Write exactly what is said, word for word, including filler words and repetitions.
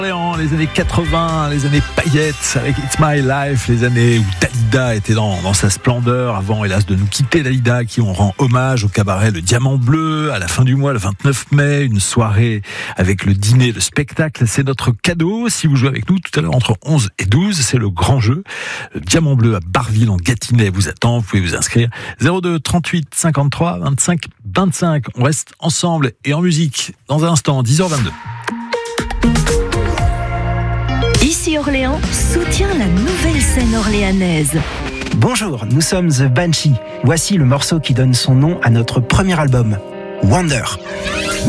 Orléans, les années quatre-vingts, les années paillettes avec It's My Life, les années où Dalida était dans, dans sa splendeur avant, hélas, de nous quitter. Dalida, qui on rend hommage au cabaret Le Diamant Bleu à la fin du mois, le vingt-neuf mai, une soirée avec le dîner, le spectacle. C'est notre cadeau. Si vous jouez avec nous tout à l'heure entre onze et douze, c'est le grand jeu. Le Diamant Bleu à Barville en Gâtinais vous attend. Vous pouvez vous inscrire. zéro deux trente-huit cinquante-trois vingt-cinq vingt-cinq. On reste ensemble et en musique dans un instant, dix heures vingt-deux. Ici Orléans soutient la nouvelle scène orléanaise. Bonjour, nous sommes The Banshee. Voici le morceau qui donne son nom à notre premier album, Wonder.